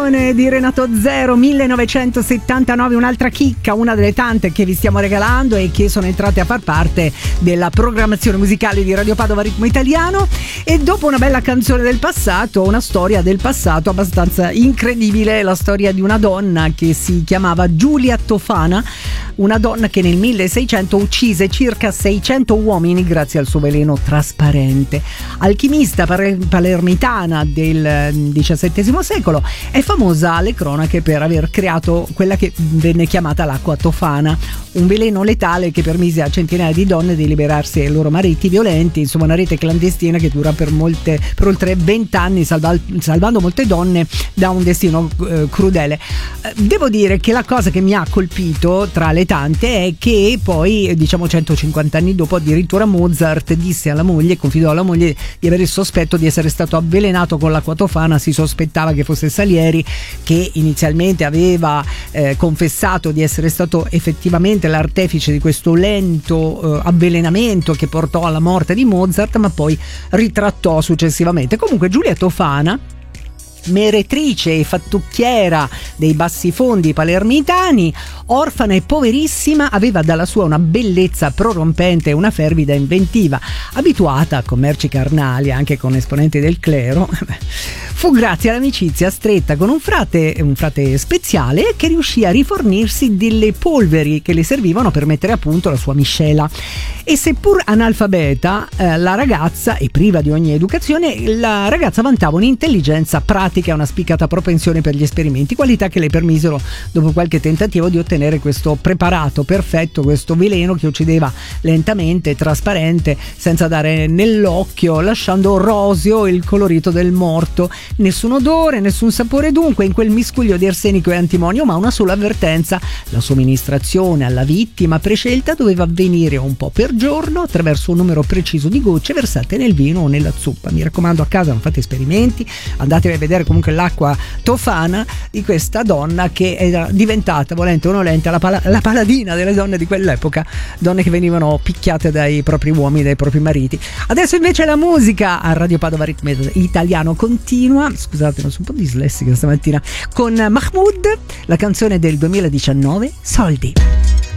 Di Renato Zero, 1979, un'altra chicca, una delle tante che vi stiamo regalando e che sono entrate a far parte della programmazione musicale di Radio Padova Ritmo Italiano. E dopo una bella canzone del passato, una storia del passato abbastanza incredibile, la storia di una donna che si chiamava Giulia Tofana, una donna che nel 1600 uccise circa 600 uomini grazie al suo veleno trasparente. Alchimista palermitana del XVII secolo, è famosa alle cronache per aver creato quella che venne chiamata l'acqua tofana, un veleno letale che permise a centinaia di donne di liberarsi dai loro mariti violenti, insomma una rete clandestina che dura per oltre 20 anni, salvando molte donne da un destino crudele. Devo dire che la cosa che mi ha colpito tra le tante è che poi, 150 anni dopo, addirittura Mozart disse alla moglie, confidò alla moglie di avere il sospetto di essere stato avvelenato con l'acqua tofana. Si sospettava che fosse Salieri, che inizialmente aveva confessato di essere stato effettivamente l'artefice di questo lento avvelenamento che portò alla morte di Mozart, ma poi ritrattò successivamente. Comunque Giulia Tofana, meretrice e fattucchiera dei bassifondi palermitani, orfana e poverissima, aveva dalla sua una bellezza prorompente e una fervida inventiva. Abituata a commerci carnali anche con esponenti del clero, fu grazie all'amicizia stretta con un frate speziale che riuscì a rifornirsi delle polveri che le servivano per mettere a punto la sua miscela. E seppur analfabeta, la ragazza, e priva di ogni educazione, la ragazza vantava un'intelligenza pratica e una spiccata propensione per gli esperimenti, qualità che le permisero, dopo qualche tentativo, di ottenere questo preparato perfetto, questo veleno che uccideva lentamente, trasparente, senza dare nell'occhio, lasciando roseo il colorito del morto. Nessun odore, nessun sapore dunque in quel miscuglio di arsenico e antimonio, ma una sola avvertenza: la somministrazione alla vittima prescelta doveva avvenire un po' per giorno attraverso un numero preciso di gocce versate nel vino o nella zuppa. Mi raccomando, a casa non fate esperimenti, andatevi a vedere comunque l'acqua tofana di questa donna che era diventata, volente o nolente, la paladina delle donne di quell'epoca, donne che venivano picchiate dai propri uomini, dai propri mariti. Adesso invece la musica a Radio Padova Ritmo Italiano continua, scusate, non sono un po' dislessica stamattina, con Mahmood, la canzone del 2019, Soldi.